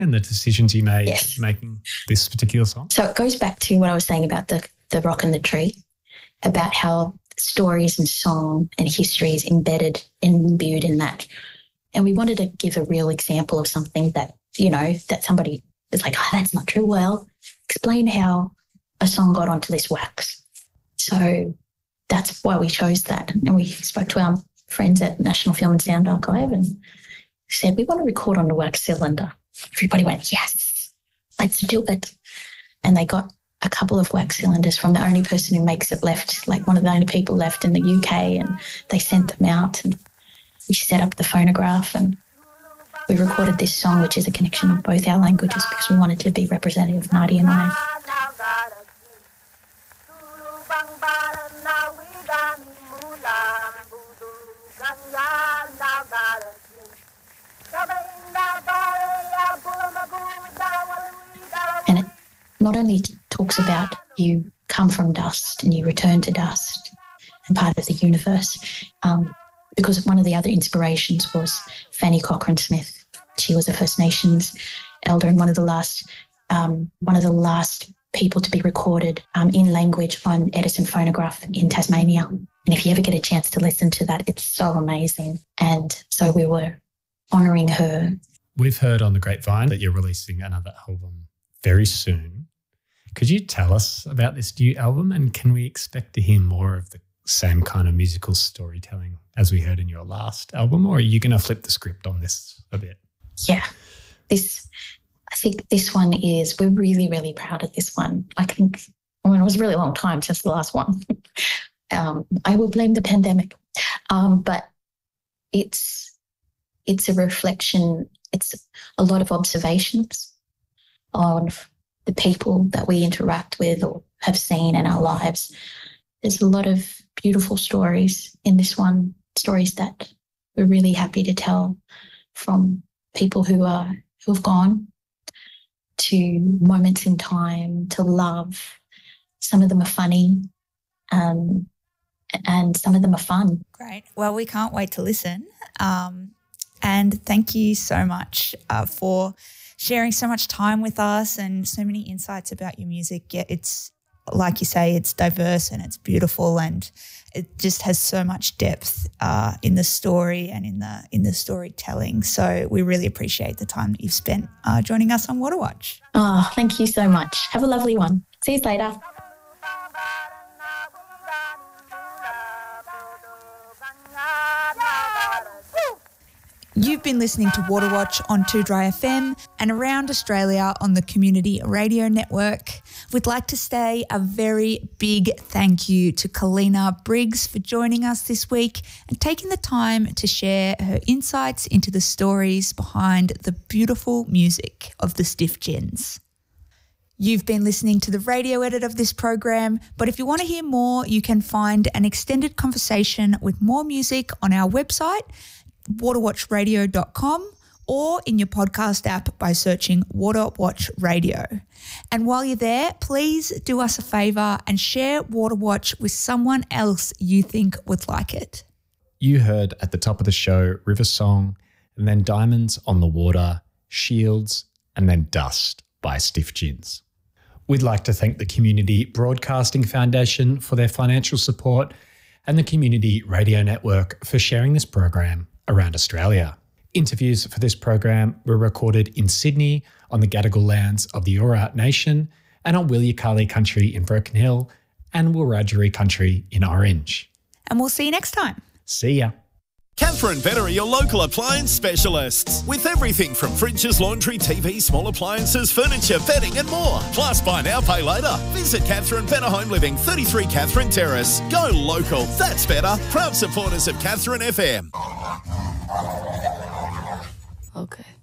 and the decisions you made Yes. making this particular song? So it goes back to what I was saying about the rock and the tree, about how stories and song and history is embedded and imbued in that. And we wanted to give a real example of something that, that somebody is like, oh, that's not true. Well, explain how a song got onto this wax. So that's why we chose that. And we spoke to our friends at National Film and Sound Archive and said, we want to record on the wax cylinder. Everybody went, yes, let's do it. And they got a couple of wax cylinders from the only person who makes it left, like one of the only people left in the UK, and they sent them out and we set up the phonograph and we recorded this song, which is a connection of both our languages because we wanted to be representative of Nadi and I. And it not only talks about you come from dust and you return to dust and part of the universe, because one of the other inspirations was Fanny Cochrane Smith. She was a First Nations elder and one of the last people to be recorded in language on Edison phonograph in Tasmania. And if you ever get a chance to listen to that, it's so amazing. And so we were honouring her. We've heard on the grapevine that you're releasing another album very soon. Could you tell us about this new album, and can we expect to hear more of the same kind of musical storytelling as we heard in your last album, or are you going to flip the script on this a bit? Yeah, I think this one is, we're really, really proud of this one. It was a really long time since the last one. I will blame the pandemic. But it's a reflection, it's a lot of observations of the people that we interact with or have seen in our lives. There's a lot of beautiful stories in this one, stories that we're really happy to tell, from people who have gone to moments in time, to love. Some of them are funny, and some of them are fun. Great. Well, we can't wait to listen. And thank you so much for sharing so much time with us and so many insights about your music. Yeah, it's, like you say, it's diverse and it's beautiful, and it just has so much depth in the story and in the storytelling. So we really appreciate the time that you've spent joining us on Waterwatch. Oh, thank you so much. Have a lovely one. See you later. You've been listening to Waterwatch on 2Dry FM and around Australia on the Community Radio Network. We'd like to say a very big thank you to Kalina Briggs for joining us this week and taking the time to share her insights into the stories behind the beautiful music of the Stiff Gins. You've been listening to the radio edit of this program, but if you want to hear more, you can find an extended conversation with more music on our website, waterwatchradio.com, or in your podcast app by searching Waterwatch Radio. And while you're there, please do us a favour and share Waterwatch with someone else you think would like it. You heard at the top of the show River Song, and then Diamonds on the Water, Shields, and then Dust by Stiff Gins. We'd like to thank the Community Broadcasting Foundation for their financial support and the Community Radio Network for sharing this program around Australia. Interviews for this program were recorded in Sydney on the Gadigal lands of the Uriat Nation and on Wilyakali country in Broken Hill and Wiradjuri country in Orange. And we'll see you next time. See ya. Catherine Benner are your local appliance specialists with everything from fridges, laundry, TV, small appliances, furniture, bedding and more. Plus buy now, pay later. Visit Catherine Benner Home Living, 33 Catherine Terrace. Go local. That's better. Proud supporters of Catherine FM. Okay.